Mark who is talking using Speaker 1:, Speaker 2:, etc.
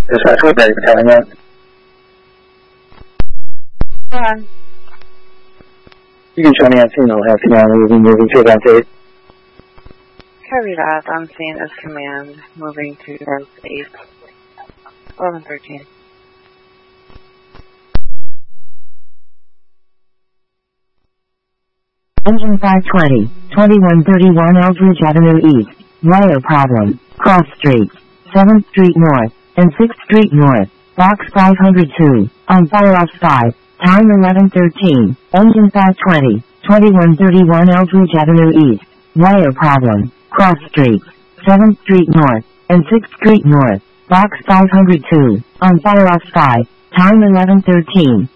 Speaker 1: This is Sweet Baby Battalion. You can show me on scene, I'll have you now moving to event 8.
Speaker 2: Copy that, on scene as command, moving to event 8. 1113.
Speaker 3: Engine 520, 2131 Eldridge Avenue East, Wire problem, Cross Street, 7th Street North, and 6th Street North, Box 502, on fire off 5, time 11:13, Engine 520, 2131 Eldridge Avenue East, Wire problem, Cross Street, 7th Street North, and 6th Street North, Box 502, on fire off 5, time 11:13.